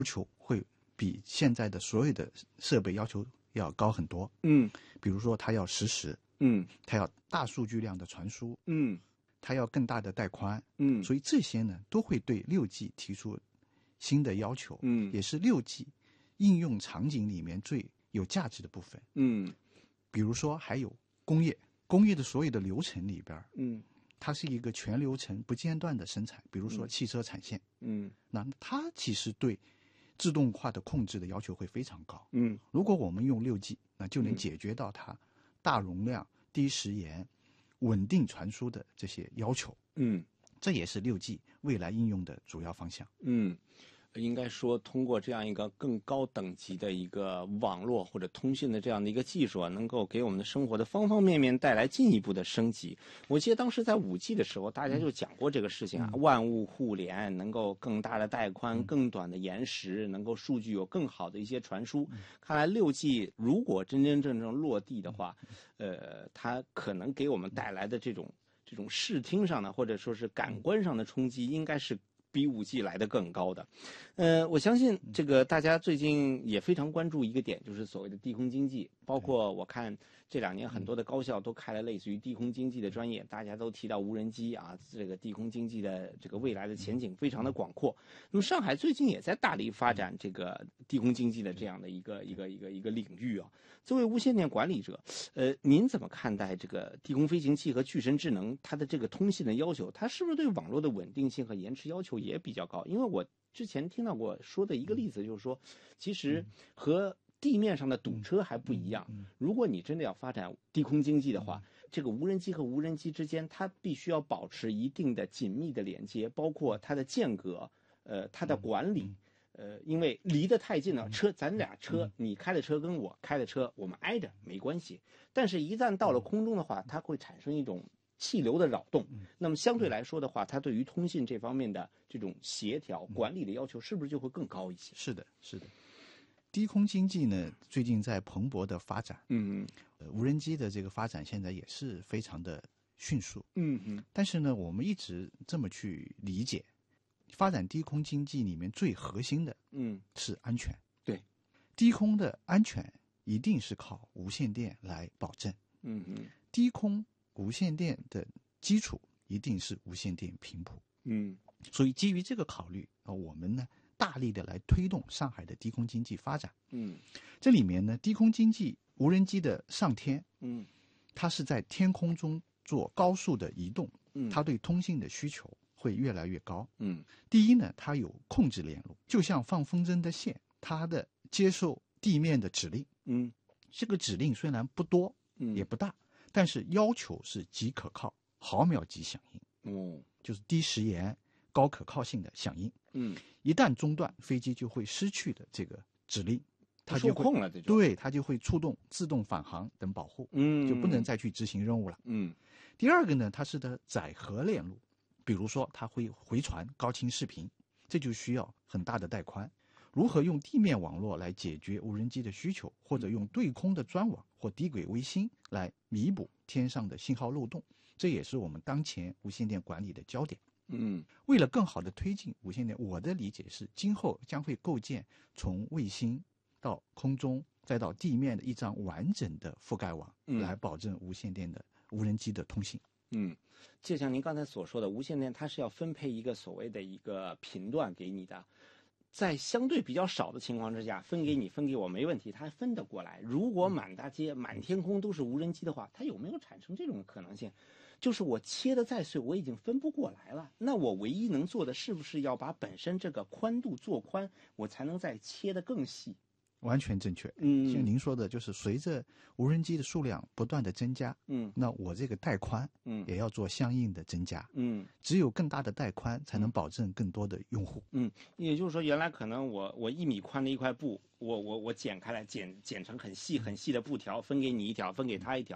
求会比现在的所有的设备要求要高很多。比如说它要实时，它要大数据量的传输，它要更大的带宽，所以这些呢都会对6G 提出新的要求，也是6G 应用场景里面最有价值的部分。比如说还有工业的所有的流程里边，它是一个全流程不间断的生产，比如说汽车产线，那它其实对自动化的控制的要求会非常高。如果我们用6G，那就能解决到它大容量、低时延、稳定传输的这些要求。这也是6G 未来应用的主要方向。 应该说，通过这样一个更高等级的一个网络或者通讯的这样的一个技术啊，能够给我们的生活的方方面面带来进一步的升级。我记得当时在5G 的时候，大家就讲过这个事情啊，万物互联，能够更大的带宽、更短的延时，能够数据有更好的一些传输。看来6G 如果真真正正落地的话，它可能给我们带来的这种视听上的或者说是感官上的冲击，应该是比5G 来得更高的。我相信这个大家最近也非常关注一个点，就是所谓的低空经济。包括我看这2年很多的高校都开了类似于低空经济的专业，大家都提到无人机啊，这个低空经济的这个未来的前景非常的广阔。那么上海最近也在大力发展这个低空经济的这样的一个领域啊。作为无线电管理者，您怎么看待这个低空飞行器和具身智能它的这个通信的要求？它是不是对网络的稳定性和延迟要求也比较高？因为我之前听到过说的一个例子，就是说，其实和地面上的堵车还不一样。如果你真的要发展低空经济的话，这个无人机和无人机之间，它必须要保持一定的紧密的连接，包括它的间隔，它的管理。因为离得太近了，咱俩车，你开的车跟我开的车，我们挨着没关系。但是，一旦到了空中的话，它会产生一种气流的扰动。那么相对来说的话，它对于通信这方面的这种协调管理的要求，是不是就会更高一些？ 是的。低空经济呢，最近在蓬勃的发展。无人机的这个发展现在也是非常的迅速。但是呢，我们一直这么去理解。发展低空经济里面最核心的，是安全。 对， 低空的安全一定是靠无线电来保证。低空无线电的基础一定是无线电频谱。所以基于这个考虑我们呢大力的来推动上海的低空经济发展。这里面呢，低空经济无人机的上天，它是在天空中做高速的移动，它对通信的需求会越来越高。第一呢，它有控制链路，就像放风筝的线，它的接受地面的指令。这个指令虽然不多，也不大，但是要求是极可靠，毫秒级响应。就是低时延、高可靠性的响应。一旦中断，飞机就会失去的这个指令，它就会受控了， 对，它就会出动自动返航等保护，就不能再去执行任务了。第二个呢，它是的载荷链路。比如说它会回传高清视频，这就需要很大的带宽。如何用地面网络来解决无人机的需求，或者用对空的专网或低轨卫星来弥补天上的信号漏洞，这也是我们当前无线电管理的焦点。为了更好的推进无线电，我的理解是今后将会构建从卫星到空中再到地面的一张完整的覆盖网，来保证无线电的无人机的通信。 就像您刚才所说的，无线电它是要分配一个所谓的一个频段给你的，在相对比较少的情况之下，分给你分给我没问题，它还分得过来。如果满大街满天空都是无人机的话，它有没有产生这种可能性？就是我切得再碎，我已经分不过来了。那我唯一能做的是不是要把本身这个宽度做宽，我才能再切得更细？ 完全正确。像您说的，就是随着无人机的数量不断的增加，那我这个带宽，也要做相应的增加。只有更大的带宽，才能保证更多的用户。 也就是说，原来可能我1米宽的一块布，我剪开来剪成很细的布条，分给你一条，分给他一条。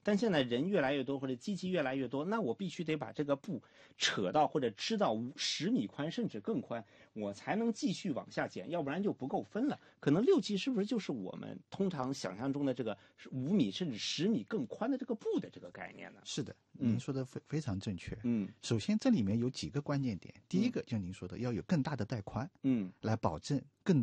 但现在人越来越多，或者机器越来越多，那我必须得把这个布扯到或者织到10米宽，甚至更宽，我才能继续往下剪，要不然就不够分了。可能6G是不是就是我们通常想象中的这个5米甚至10米更宽的这个布的这个概念呢？ 是的，您说的非常正确。首先这里面有几个关键点，第一个就您说的要有更大的带宽，来保证更